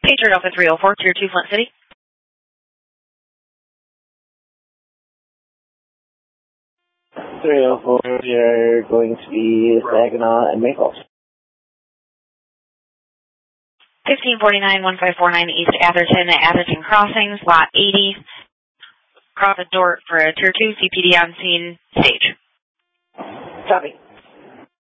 Patriot Alpha 304, Tier 2, Flint City. 304, you're going to be Saginaw and Maples. 1549-1549 East Atherton at Atherton Crossings, Lot 80. Cross the door for a Tier 2 CPD on scene stage. Copy.